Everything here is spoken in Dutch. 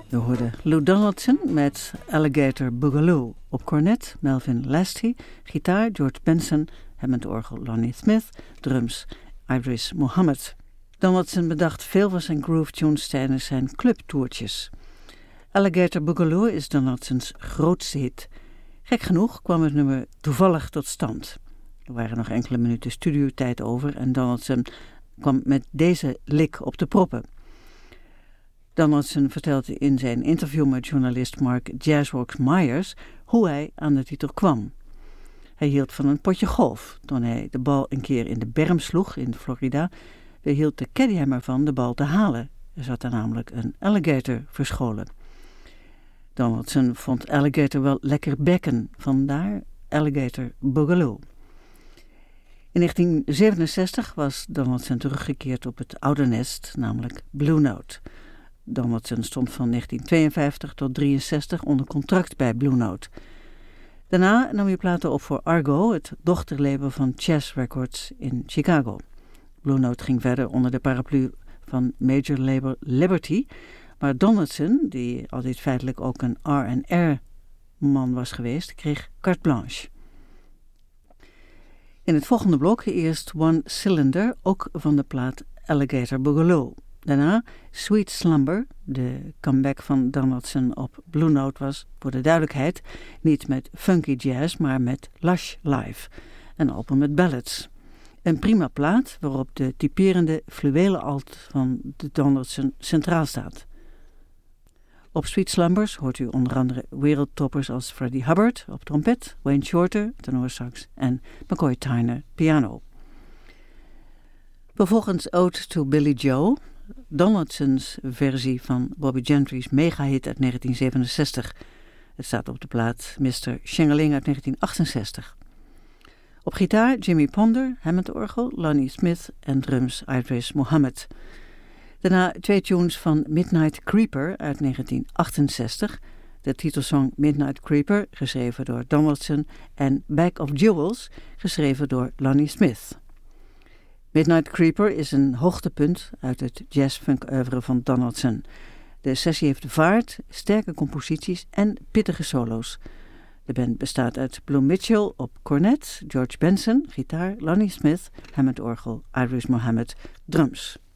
We hoorden Lou Donaldson met Alligator Boogaloo. Op cornet Melvin Lasty, gitaar George Benson, Hammond-orgel Lonnie Smith, drums Idris Muhammad. Donaldson bedacht veel van zijn groove tunes tijdens zijn clubtoertjes. Alligator Boogaloo is Donaldsons grootste hit. Gek genoeg kwam het nummer toevallig tot stand. Er waren nog enkele minuten studiotijd over en Donaldson kwam met deze lik op de proppen. Donaldson vertelde in zijn interview met journalist Mark Jazzworks Myers hoe hij aan de titel kwam. Hij hield van een potje golf. Toen hij de bal een keer in de berm sloeg in Florida, weerhield de caddy hem ervan de bal te halen. Er zat er namelijk een alligator verscholen. Donaldson vond alligator wel lekker bekken, vandaar Alligator Boogaloo. In 1967 was Donaldson teruggekeerd op het oude nest, namelijk Blue Note. Donaldson stond van 1952 tot 1963 onder contract bij Blue Note. Daarna nam hij platen op voor Argo, het dochterlabel van Chess Records in Chicago. Blue Note ging verder onder de paraplu van major label Liberty, maar Donaldson, die altijd feitelijk ook een R&R-man was geweest, kreeg carte blanche. In het volgende blok eerst One Cylinder, ook van de plaat Alligator Boogaloo. Daarna Sweet Slumber, de comeback van Donaldson op Blue Note was, voor de duidelijkheid, niet met funky jazz, maar met lush live, een album met ballads. Een prima plaat waarop de typerende fluwelen alt van de Donaldson centraal staat. Op Sweet Slumbers hoort u onder andere wereldtoppers als Freddie Hubbard op trompet, Wayne Shorter, tenorsax en McCoy Tyner, piano. Vervolgens Ode to Billy Joe, Donaldsons versie van Bobby Gentry's megahit uit 1967. Het staat op de plaat Mr. Shingeling uit 1968. Op gitaar Jimmy Ponder, Hammond-orgel, Lonnie Smith en drums Idris Muhammad. Daarna twee tunes van Midnight Creeper uit 1968. De titelsong Midnight Creeper, geschreven door Donaldson, en Bag of Jewels, geschreven door Lonnie Smith. Midnight Creeper is een hoogtepunt uit het jazz-funk-oeuvre van Donaldson. De sessie heeft vaart, sterke composities en pittige solo's. De band bestaat uit Blue Mitchell op cornet, George Benson, gitaar, Lonnie Smith, Hammond-orgel, Idris Muhammad, drums.